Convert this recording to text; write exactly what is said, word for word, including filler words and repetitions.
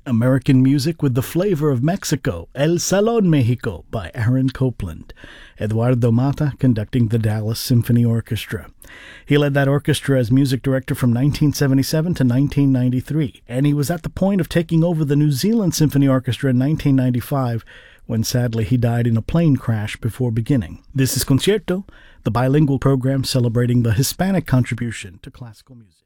American Music with the Flavor of Mexico, El Salón Mexico by Aaron Copland. Eduardo Mata conducting the Dallas Symphony Orchestra. He led that orchestra as music director from nineteen seventy-seven to nineteen ninety-three, and he was at the point of taking over the New Zealand Symphony Orchestra in nineteen ninety-five, when sadly he died in a plane crash before beginning. This is Concierto, the bilingual program celebrating the Hispanic contribution to classical music.